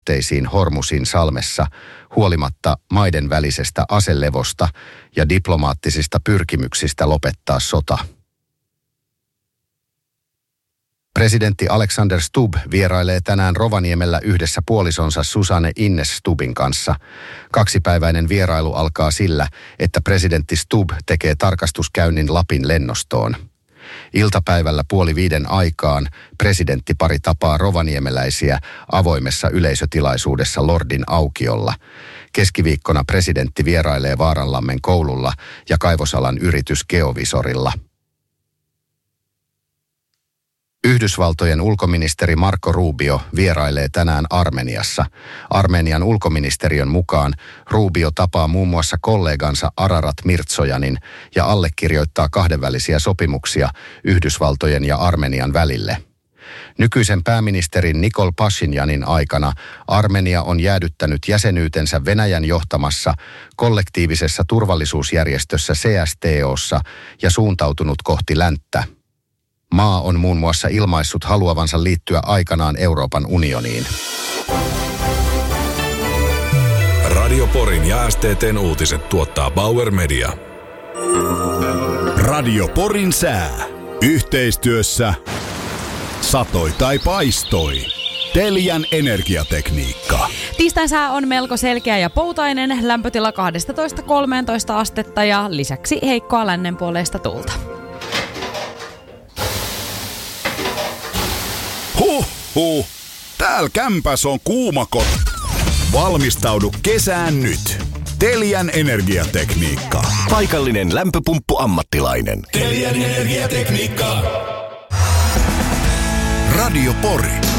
kohteisiin Hormusin salmessa huolimatta maiden välisestä aselevosta ja diplomaattisista pyrkimyksistä lopettaa sota. Presidentti Alexander Stubb vierailee tänään Rovaniemellä yhdessä puolisonsa Susanne Ines Stubbin kanssa. Kaksipäiväinen vierailu alkaa sillä, että presidentti Stubb tekee tarkastuskäynnin Lapin lennostoon. Iltapäivällä 4:30 aikaan presidenttipari tapaa rovaniemeläisiä avoimessa yleisötilaisuudessa Lordin aukiolla. Keskiviikkona presidentti vierailee Vaaranlammen koululla ja kaivosalan yritys Geovisorilla. Yhdysvaltojen ulkoministeri Marco Rubio vierailee tänään Armeniassa. Armenian ulkoministeriön mukaan Rubio tapaa muun muassa kollegansa Ararat Mirzojanin ja allekirjoittaa kahdenvälisiä sopimuksia Yhdysvaltojen ja Armenian välille. Nykyisen pääministerin Nikol Pashinjanin aikana Armenia on jäädyttänyt jäsenyytensä Venäjän johtamassa kollektiivisessa turvallisuusjärjestössä CSTOssa ja suuntautunut kohti länttä. Maa on muun muassa ilmaissut haluavansa liittyä aikanaan Euroopan unioniin. Radio Porin ja STT:n uutiset tuottaa Bauer Media. Radio Porin sää. Yhteistyössä satoi tai paistoi. Telian energiatekniikka. Tiistain sää on melko selkeä ja poutainen, lämpötila 12-13 astetta ja lisäksi heikkoa lännenpuoleista tuulta. Huh. Täällä kämpäs on kuumakot. Valmistaudu kesään nyt. Telian energiatekniikka. Paikallinen lämpöpumppu-ammattilainen. Telian energiatekniikka. Radio Pori.